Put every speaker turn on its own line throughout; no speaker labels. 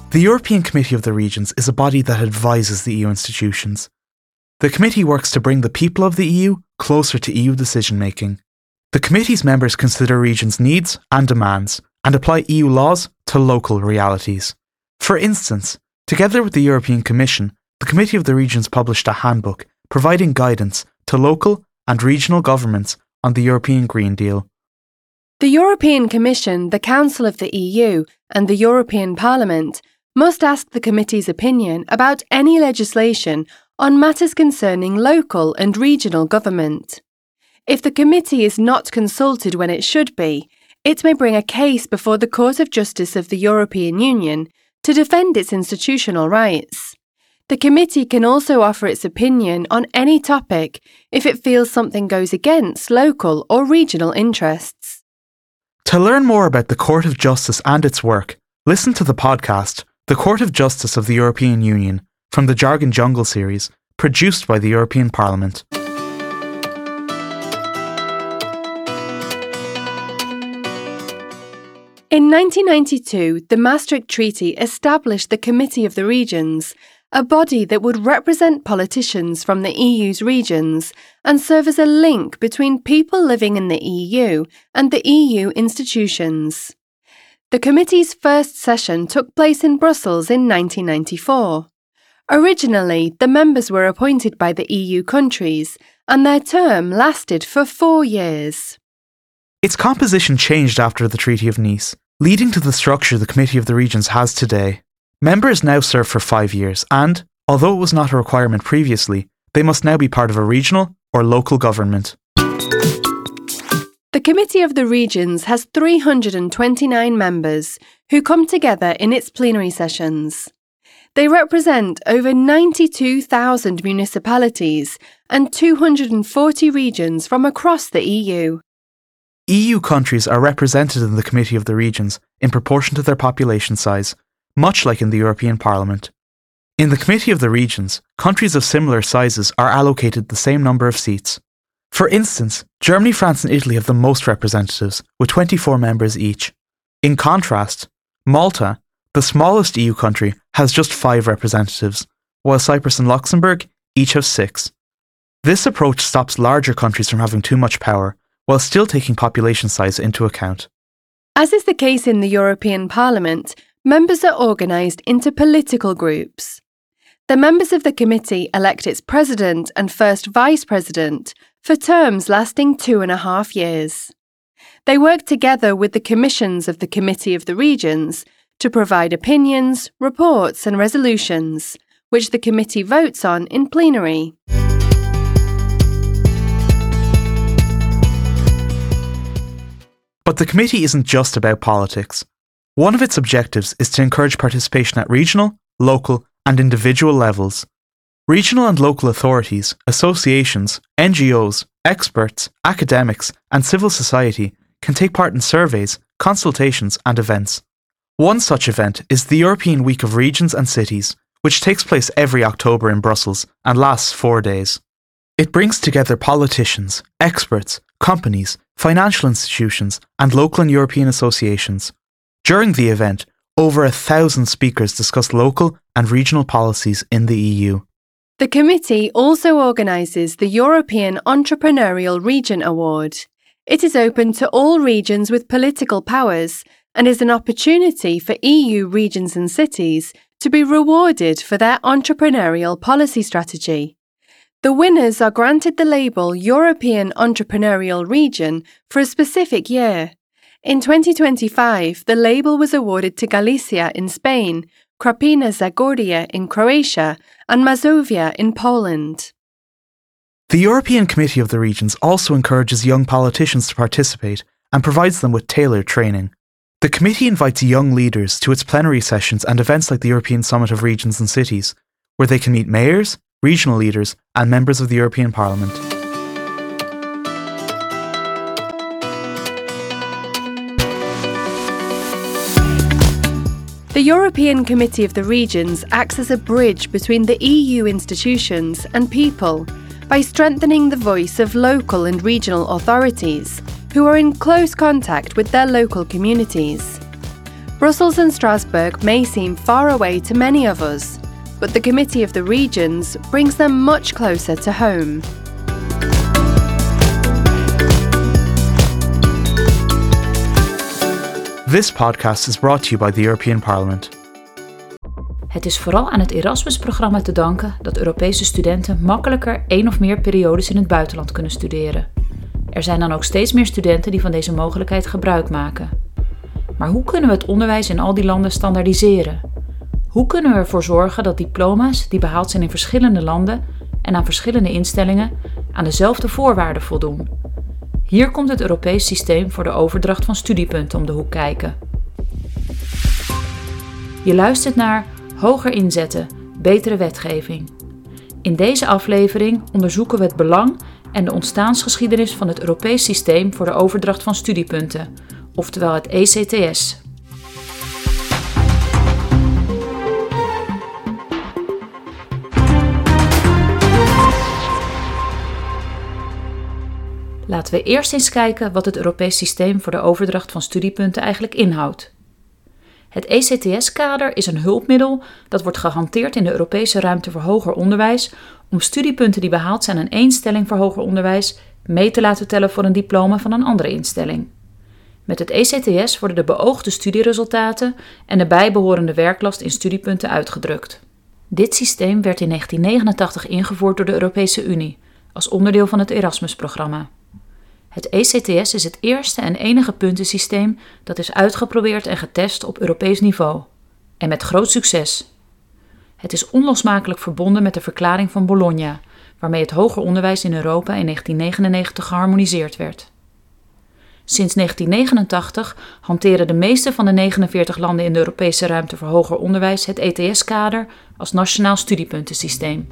The European Committee of the Regions is a body that advises the EU institutions. The committee works to bring the people of the EU closer to EU decision-making. The committee's members consider regions' needs and demands and apply EU laws to local realities. For instance, together with the European Commission, the Committee of the Regions published a handbook providing guidance to local and regional governments on the European Green Deal.
The European Commission, the Council of the EU, and the European Parliament must ask the committee's opinion about any legislation on matters concerning local and regional government. If the committee is not consulted when it should be, it may bring a case before the Court of Justice of the European Union to defend its institutional rights. The committee can also offer its opinion on any topic if it feels something goes against local or regional interests.
To learn more about the Court of Justice and its work, listen to the podcast The Court of Justice of the European Union from the Jargon Jungle series, produced by the European Parliament.
In 1992, the Maastricht Treaty established the Committee of the Regions, a body that would represent politicians from the EU's regions and serve as a link between people living in the EU and the EU institutions. The committee's first session took place in Brussels in 1994. Originally, the members were appointed by the EU countries, and their term lasted for 4 years.
Its composition changed after the Treaty of Nice, leading to the structure the Committee of the Regions has today. Members now serve for 5 years and, although it was not a requirement previously, they must now be part of a regional or local government.
The Committee of the Regions has 329 members who come together in its plenary sessions. They represent over 92,000 municipalities and 240 regions from across the EU.
EU countries are represented in the Committee of the Regions in proportion to their population size, much like in the European Parliament. In the Committee of the Regions, countries of similar sizes are allocated the same number of seats. For instance, Germany, France and Italy have the most representatives, with 24 members each. In contrast, Malta, the smallest EU country, has just 5 representatives, while Cyprus and Luxembourg each have 6. This approach stops larger countries from having too much power, while still taking population size into account.
As is the case in the European Parliament, members are organised into political groups. The members of the committee elect its president and first vice president for terms lasting 2.5 years. They work together with the commissions of the Committee of the Regions to provide opinions, reports and resolutions, which the committee votes on in plenary.
But the committee isn't just about politics. One of its objectives is to encourage participation at regional, local and individual levels. Regional and local authorities, associations, NGOs, experts, academics and civil society can take part in surveys, consultations and events. One such event is the European Week of Regions and Cities, which takes place every October in Brussels and lasts 4 days. It brings together politicians, experts, companies, financial institutions and local and European associations. During the event, over 1,000 speakers discuss local and regional policies in the EU.
The committee also organises the European Entrepreneurial Region Award. It is open to all regions with political powers and is an opportunity for EU regions and cities to be rewarded for their entrepreneurial policy strategy. The winners are granted the label European Entrepreneurial Region for a specific year. In 2025, the label was awarded to Galicia in Spain, Krapina-Zagorje in Croatia, and Mazovia in Poland.
The European Committee of the Regions also encourages young politicians to participate and provides them with tailored training. The committee invites young leaders to its plenary sessions and events like the European Summit of Regions and Cities, where they can meet mayors, regional leaders and members of the European Parliament.
The European Committee of the Regions acts as a bridge between the EU institutions and people by strengthening the voice of local and regional authorities who are in close contact with their local communities. Brussels and Strasbourg may seem far away to many of us, but the Committee of the Regions brings them much closer to home.
This podcast is brought to you by the European Parliament.
Het is vooral aan het Erasmus-programma te danken dat Europese studenten makkelijker 1 of meer periodes in het buitenland kunnen studeren. Er zijn dan ook steeds meer studenten die van deze mogelijkheid gebruik maken. Maar hoe kunnen we het onderwijs in al die landen standaardiseren? Hoe kunnen we ervoor zorgen dat diploma's die behaald zijn in verschillende landen en aan verschillende instellingen aan dezelfde voorwaarden voldoen? Hier komt het Europees systeem voor de overdracht van studiepunten om de hoek kijken. Je luistert naar Hoger inzetten, betere wetgeving. In deze aflevering onderzoeken we het belang en de ontstaansgeschiedenis van het Europees systeem voor de overdracht van studiepunten, oftewel het ECTS. Laten we eerst eens kijken wat het Europees systeem voor de overdracht van studiepunten eigenlijk inhoudt. Het ECTS-kader is een hulpmiddel dat wordt gehanteerd in de Europese ruimte voor hoger onderwijs om studiepunten die behaald zijn aan één instelling voor hoger onderwijs mee te laten tellen voor een diploma van een andere instelling. Met het ECTS worden de beoogde studieresultaten en de bijbehorende werklast in studiepunten uitgedrukt. Dit systeem werd in 1989 ingevoerd door de Europese Unie als onderdeel van het Erasmus-programma. Het ECTS is het eerste en enige puntensysteem dat is uitgeprobeerd en getest op Europees niveau. En met groot succes. Het is onlosmakelijk verbonden met de verklaring van Bologna, waarmee het hoger onderwijs in Europa in 1999 geharmoniseerd werd. Sinds 1989 hanteren de meeste van de 49 landen in de Europese ruimte voor hoger onderwijs het ECTS-kader als nationaal studiepuntensysteem.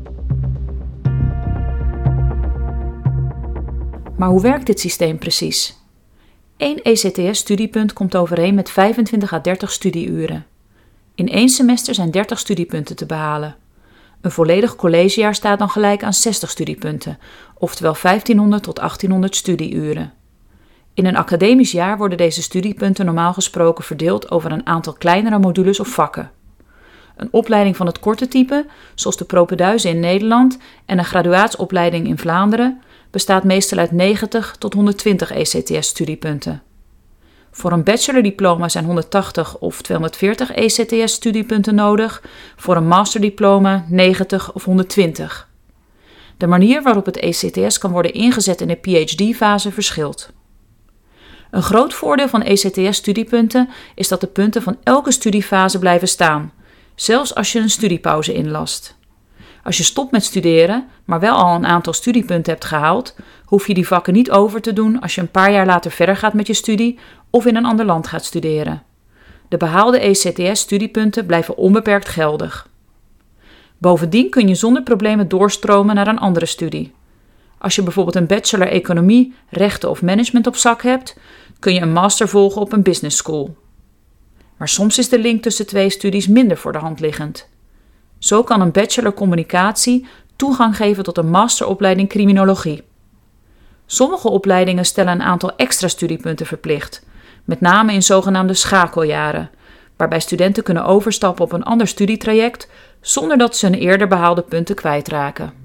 Maar hoe werkt dit systeem precies? 1 ECTS-studiepunt komt overeen met 25 à 30 studieuren. In 1 semester zijn 30 studiepunten te behalen. Een volledig collegejaar staat dan gelijk aan 60 studiepunten, oftewel 1500 tot 1800 studieuren. In een academisch jaar worden deze studiepunten normaal gesproken verdeeld over een aantal kleinere modules of vakken. Een opleiding van het korte type, zoals de propeduize in Nederland en een graduaatsopleiding in Vlaanderen, bestaat meestal uit 90 tot 120 ECTS-studiepunten. Voor een bachelordiploma zijn 180 of 240 ECTS-studiepunten nodig, voor een masterdiploma 90 of 120. De manier waarop het ECTS kan worden ingezet in de PhD-fase verschilt. Een groot voordeel van ECTS-studiepunten is dat de punten van elke studiefase blijven staan, zelfs als je een studiepauze inlast. Als je stopt met studeren, maar wel al een aantal studiepunten hebt gehaald, hoef je die vakken niet over te doen als je een paar jaar later verder gaat met je studie of in een ander land gaat studeren. De behaalde ECTS-studiepunten blijven onbeperkt geldig. Bovendien kun je zonder problemen doorstromen naar een andere studie. Als je bijvoorbeeld een bachelor economie, rechten of management op zak hebt, kun je een master volgen op een business school. Maar soms is de link tussen 2 studies minder voor de hand liggend. Zo kan een bachelor communicatie toegang geven tot een masteropleiding criminologie. Sommige opleidingen stellen een aantal extra studiepunten verplicht, met name in zogenaamde schakeljaren, waarbij studenten kunnen overstappen op een ander studietraject zonder dat ze hun eerder behaalde punten kwijtraken.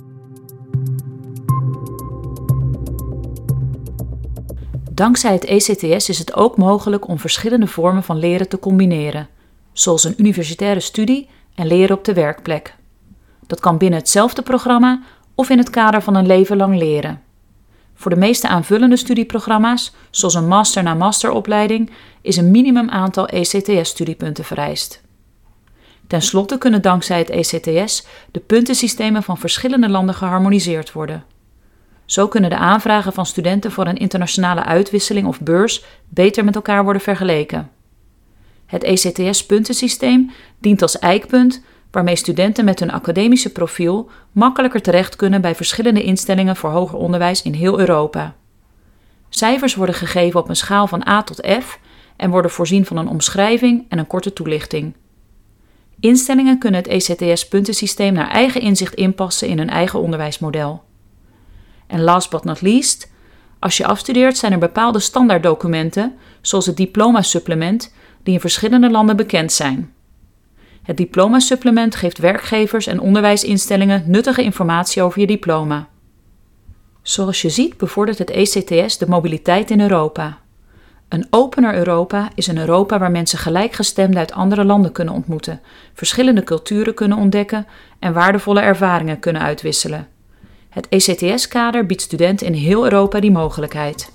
Dankzij het ECTS is het ook mogelijk om verschillende vormen van leren te combineren, zoals een universitaire studie en leren op de werkplek. Dat kan binnen hetzelfde programma of in het kader van een leven lang leren. Voor de meeste aanvullende studieprogramma's, zoals een master-na-masteropleiding, is een minimum aantal ECTS-studiepunten vereist. Ten slotte kunnen dankzij het ECTS de puntensystemen van verschillende landen geharmoniseerd worden. Zo kunnen de aanvragen van studenten voor een internationale uitwisseling of beurs beter met elkaar worden vergeleken. Het ECTS-puntensysteem dient als eikpunt waarmee studenten met hun academische profiel makkelijker terecht kunnen bij verschillende instellingen voor hoger onderwijs in heel Europa. Cijfers worden gegeven op een schaal van A tot F en worden voorzien van een omschrijving en een korte toelichting. Instellingen kunnen het ECTS-puntensysteem naar eigen inzicht inpassen in hun eigen onderwijsmodel. En last but not least, als je afstudeert zijn er bepaalde standaarddocumenten, zoals het diploma-supplement, die in verschillende landen bekend zijn. Het diploma-supplement geeft werkgevers en onderwijsinstellingen nuttige informatie over je diploma. Zoals je ziet bevordert het ECTS de mobiliteit in Europa. Een opener Europa is een Europa waar mensen gelijkgestemden uit andere landen kunnen ontmoeten, verschillende culturen kunnen ontdekken en waardevolle ervaringen kunnen uitwisselen. Het ECTS-kader biedt studenten in heel Europa die mogelijkheid.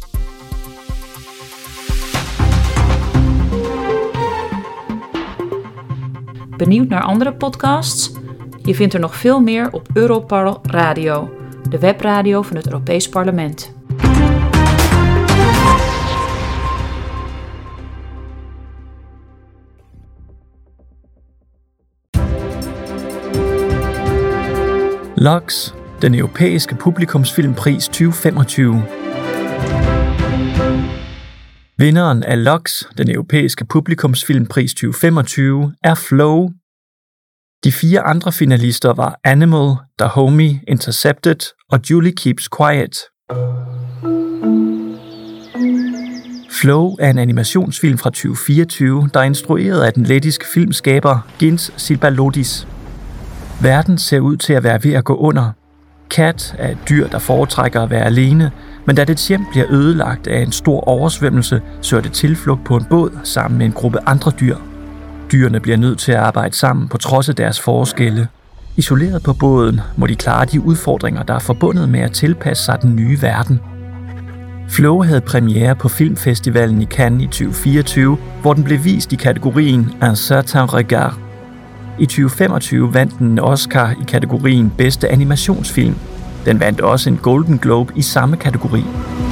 Benieuwd naar andere podcasts? Je vindt er nog veel meer op Europarl Radio, de webradio van het Europees Parlement.
LUX, den europæiske publikumsfilmpris 2025. Vinderen af LUX, den europæiske publikumsfilmpris 2025, er Flow. De 4 andre finalister var Animal, Dahomey, Intercepted og Julie Keeps Quiet. Flow er en animationsfilm fra 2024, der er instrueret af den lettiske filmskaber Gins Silbalodis. Verden ser ud til at være ved at gå under. Kat er et dyr, der foretrækker at være alene, men da dets hjem bliver ødelagt af en stor oversvømmelse, søger det tilflugt på en båd sammen med en gruppe andre dyr. Dyrene bliver nødt til at arbejde sammen på trods af deres forskelle. Isoleret på båden må de klare de udfordringer, der er forbundet med at tilpasse sig den nye verden. Flow havde premiere på Filmfestivalen i Cannes i 2024, hvor den blev vist i kategorien Un certain regard. I 2025 vandt den en Oscar i kategorien Bedste animationsfilm. Den vandt også en Golden Globe i samme kategori.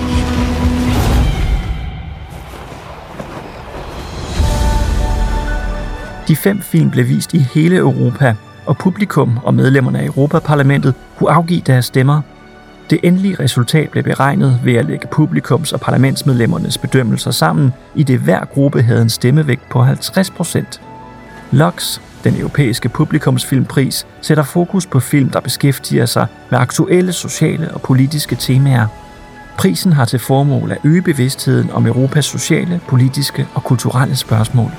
De 5 film blev vist i hele Europa, og publikum og medlemmerne af Europaparlamentet kunne afgive deres stemmer. Det endelige resultat blev beregnet ved at lægge publikums- og parlamentsmedlemmernes bedømmelser sammen, i det hver gruppe havde en stemmevægt på 50%. LUX, den europæiske publikumsfilmpris, sætter fokus på film, der beskæftiger sig med aktuelle sociale og politiske temaer. Prisen har til formål at øge bevidstheden om Europas sociale, politiske og kulturelle spørgsmål.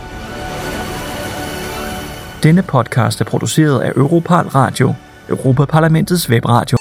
Denne podcast er produceret af Europarl Radio, Europaparlamentets webradio.